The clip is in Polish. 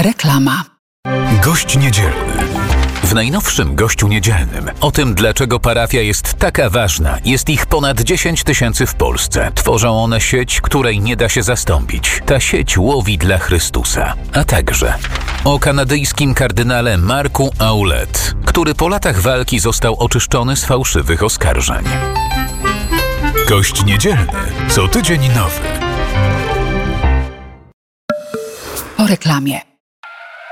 Reklama. Gość niedzielny. W najnowszym Gościu Niedzielnym o tym, dlaczego parafia jest taka ważna. Jest ich ponad 10 000 w Polsce. Tworzą one sieć, której nie da się zastąpić. Ta sieć łowi dla Chrystusa. A także o kanadyjskim kardynale Marku Ouellette, który po latach walki został oczyszczony z fałszywych oskarżeń. Gość Niedzielny. Co tydzień nowy. Po reklamie.